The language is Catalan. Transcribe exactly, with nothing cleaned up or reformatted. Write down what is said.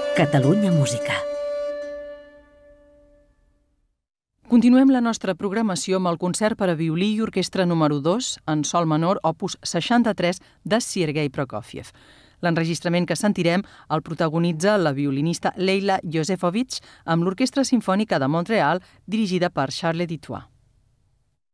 Catalunya Música. Continuem la nostra programació amb el concert per a violí i orquestra número dos, en sol menor, opus seixanta-tres, de Sergei Prokofiev. L'enregistrament que sentirem el protagonitza la violinista Leila Yosefovich amb l'Orquestra Simfònica de Montreal, dirigida per Charles Ditoit.